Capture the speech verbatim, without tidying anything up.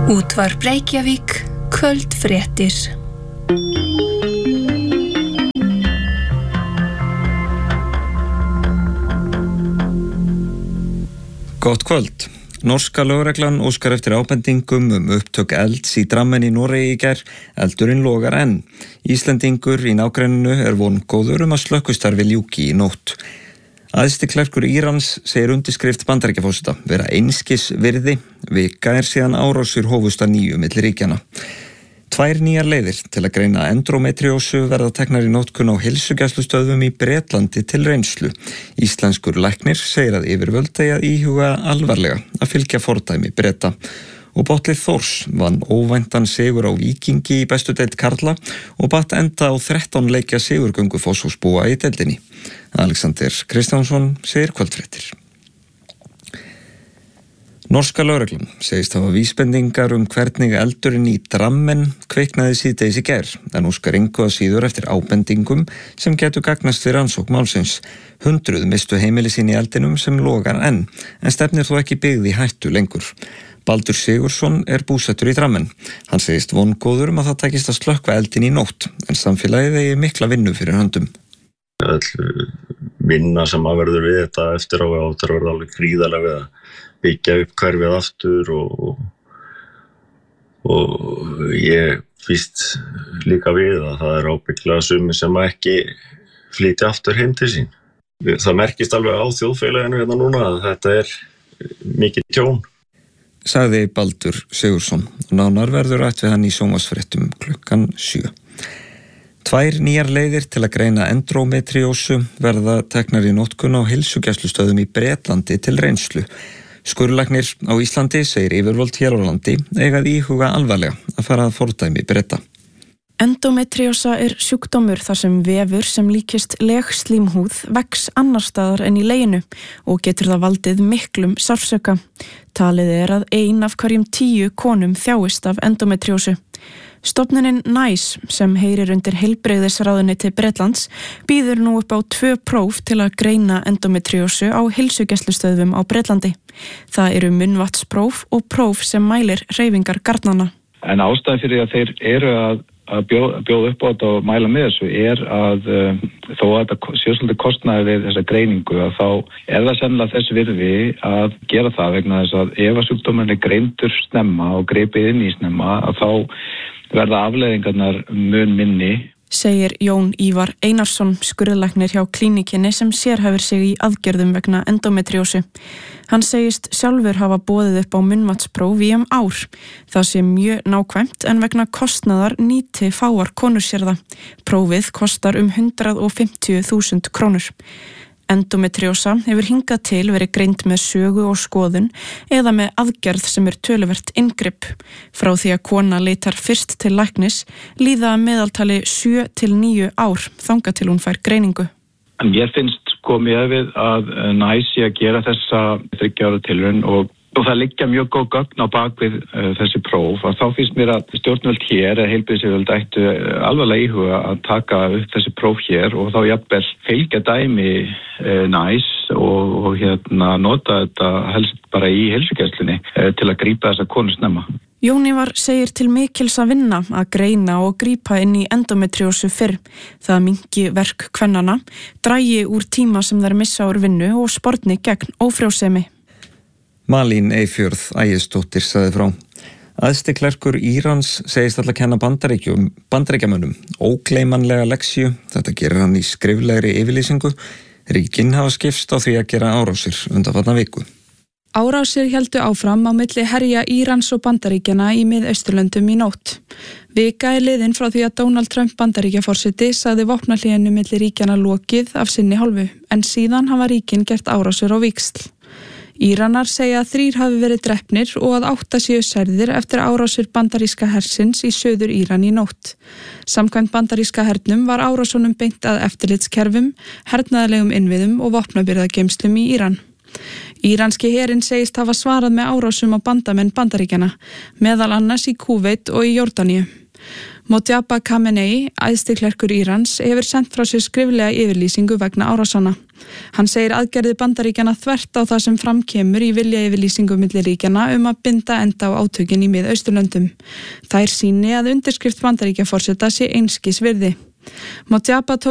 Útvarp Reykjavík, kvöldfréttir. Gott kvöld. Norska lögreglan óskar eftir ábendingum um upptök elds í Drammen í Noregi í gær. Eldurinn logar enn. Íslendingur í nágrenninu er vongóður um að slökkvistarfi ljúki í nótt. Æðsti klerkur Írans segir undirskrift Bandaríkjaforseta vera einskis virði. Vika er síðan árásir hófust að nýju milli ríkjanna. Tvær nýjar leiðir til að greina endómetriósu verða teknar í notkun á heilsugæslustöðvum í Bretlandi til reynslu. Íslenskur læknir segir að yfirvöld eigi að íhuga alvarlega að fylgja fordæmi Breta. Og Botlið Þórs vann óvæntan sigur á Víkingi í bestu deild karla og batt enda á þrettán leikja sigurgöngu Fossvogsbúa í deildinni. Alexander Kristjánsson segir kvöldfréttir. Norska lögreglan segist hafa vísbendingar um hvernig eldurinn í Drammen kviknaði síðdegis í gær, en óskar engu að síður eftir ábendingum sem getur gagnast við rannsókn málsins. Hundruð mistu heimili sín í eldinum sem logar enn, en stefnir þó ekki byggð í hættu lengur. Baldur Sigurðsson er búsettur í Drammen. Hann segist vongóður um að það takist að slökkva eldin í nótt, en samfélagið eigi mikla vinnu fyrir höndum. Öll vinna sem að verður við þetta eftir á að verða alveg gríðarlega við að byggja upp hverfið aftur og, og ég fyrst líka við að það er ábyggilega sumir sem ekki flytja aftur heim til sín. Það merkist alveg á þjóðfélaginu hérna núna að þetta er mikið tjón. Sagði Baldur Sigurðsson. Nánar verður rætt við hann í sjónvarpsfréttum klukkan sjö. Tvær nýjar leiðir til að greina endómetriósu verða teknar í notkun á heilsugæslustöðum í Bretlandi til reynslu. Skurðlæknir á Íslandi segir yfirvöld hér á landi eiga að íhuga alvarlega að fara að fordæmi Breta. Endómetriósa er sjúkdómur þar sem vefur sem líkist legslímhúð vex annar staðar en í leginu og getur það valdið miklum sársauka. Talið er að ein af hverjum tíu konum þjáist af endómetriósu. Stofnunin NICE, sem heyrir undir heilbrigðisráðuneyti Bretlands, býður nú upp á tvö próf til að greina endómetriósu á heilsugæslustöðvum á Bretlandi. Það eru munnvatnspróf og próf sem mælir hreyfingar garnanna. En ástæðan fyrir að þeir eru að, að bjóða, bjóða upp á þetta og mæla með þessu er að um, þó að þetta sé svolítið kostnaði við þessa greiningu að þá er það sennilega þess virði að gera það vegna þess að ef að sjúkdómurinn er greindur snemma og gripið inn í snemma að þá verða afleiðingarnar mun minni. Segir Jón Ívar Einarsson, skurðlæknir hjá klínikinni sem sérhæfir sig í aðgerðum vegna endómetriósu. Hann segist sjálfur hafa boðið upp á munnvatnspróf í um ár. Það sé mjög nákvæmt en vegna kostnaðar nýti fáar konur sér það. Prófið kostar um hundrað og fimmtíu þúsund krónur. Endómetriósa hefur hingað til verið greind með sögu og skoðun eða með aðgerð sem er töluvert inngrip. Frá því að kona leitar fyrst til læknis líða að meðaltali sjö til níu ár þangað til hún fær greiningu. En ég finnst komið við að NICE að gera þessa þriggja ára tilraun og Og það liggja mjög góð gögn á bakvið uh, þessi próf að þá finnst mér að stjórnvöld hér eða heilbrigðisyfirvöld ættu alvarlega íhuga að taka upp þessi próf hér og þá jafnvel fylgja dæmi uh, NICE og, og hérna nota þetta helst bara í heilsugæslunni uh, til að grípa þessa konu snemma. Jón Ívar segir til mikils að vinna að greina og grípa inn í endómetriósu fyrr. Það minnki verk kvennanna, dragi úr tíma sem þær missa úr vinnu og sporni gegn ófrjósemi. Malín Eyfjörð Ægisdóttir sagði frá. Æðsti klerkur Írans segist alltaf kenna bandaríkjum, bandaríkjamönnum ógleymanlega lexíu. Þetta gerir hann í skriflegri yfirlýsingu. Ríkin hafa skipst á því að gera árásir undanfarna viku. Árásir héldu áfram á milli herja Írans og Bandaríkjana í Mið-Austurlöndum í nótt. Vika er liðin frá því að Donald Trump Bandaríkjaforseti sagði vopnahléinu milli ríkjana lokið af sinni hálfu, en síðan hafa ríkin gert árásir á víxl. Íranar segja að þrír hafi verið drepnir og að átta séu særðir eftir árásir bandaríska hersins í Suður Íran í nótt. Samkvæmt bandaríska hernum var árásunum beint að eftirlitskerfum, hernaðarlegum innviðum og vopnabirgðageymslum í Íran. Íranski herinn segist hafa svarað með árásum á bandamenn Bandaríkjana, meðal annars í Kúveit og í Jórdaníu. Mojtaba Khamenei, æðstiklerkur Írans, hefur sendt frá sér skriflega yfirlýsingu vegna árásana. Hann segir aðgerðir Bandaríkjanna þvert á það sem framkemur í vilja yfirlýsingu milli ríkjanna um að binda enda á átökin í Mið-Austurlöndum. Þær sýni að undirskrift Bandaríkjaforseta sé einskis virði. Mojtaba tók